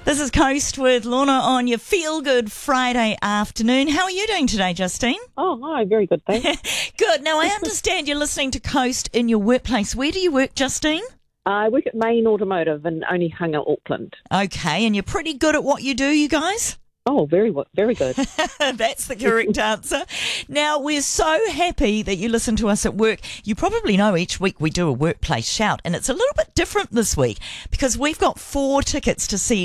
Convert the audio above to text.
This is Coast with Lorna on your Feel Good Friday afternoon. How are you doing today, Justine? Oh, hi. Very good, thanks. Good. Now, I understand you're listening to Coast in your workplace. Where do you work, Justine? I work at Main Automotive in Onehunga, Auckland. Okay, and you're pretty good at what you do, you guys? Oh, very good. That's the correct answer. Now, we're so happy that you listen to us at work. You probably know each week we do a workplace shout, and it's a little bit different this week because we've got 4 tickets to see